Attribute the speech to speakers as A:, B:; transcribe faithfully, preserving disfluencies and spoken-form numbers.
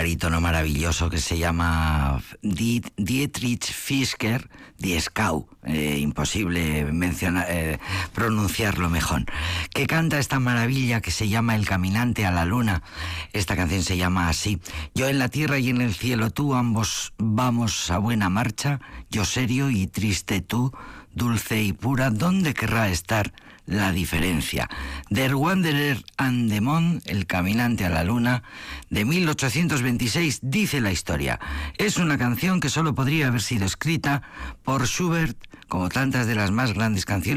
A: barítono maravilloso que se llama Dietrich Fischer, Dieskau, eh, imposible mencionar, eh, pronunciarlo mejor, que canta esta maravilla que se llama El caminante a la luna. Esta canción se llama así: yo en la tierra y en el cielo, tú, ambos vamos a buena marcha, yo serio y triste, tú, dulce y pura, ¿dónde querrá estar la diferencia? Der Wanderer an the Mond, El caminante a la luna, de mil ochocientos veintiséis, dice la historia. Es una canción que solo podría haber sido escrita por Schubert, como tantas de las más grandes canciones